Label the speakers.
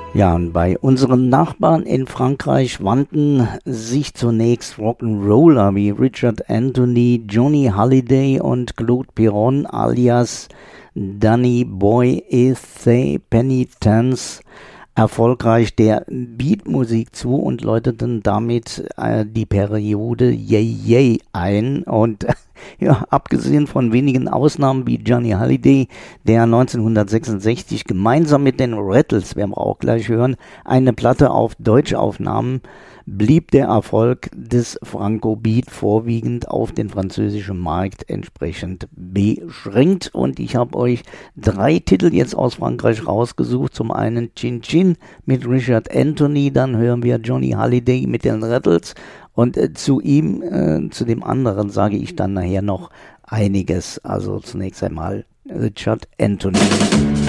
Speaker 1: Ja, und bei unseren Nachbarn in Frankreich wandten sich zunächst Rock'n'Roller wie Richard Anthony, Johnny Hallyday und Claude Piron alias Danny Boy Ethé Penitence erfolgreich der Beatmusik zu und läuteten damit die Periode Yay Yay ein. Und ja, abgesehen von wenigen Ausnahmen wie Johnny Hallyday, der 1966 gemeinsam mit den Rattles, werden wir auch gleich hören, eine Platte auf Deutsch aufnahmen, blieb der Erfolg des Franco-Beat vorwiegend auf den französischen Markt entsprechend beschränkt. Und ich habe euch 3 Titel jetzt aus Frankreich rausgesucht. Zum einen Chin Chin mit Richard Anthony, dann hören wir Johnny Hallyday mit den Rattles und zu dem anderen sage ich dann nachher noch einiges. Also zunächst einmal Richard Anthony.